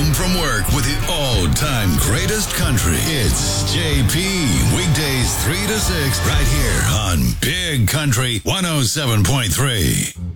home from work with the all-time greatest country. It's JP. Weekdays 3 to 6 right here on Big Country 107.3.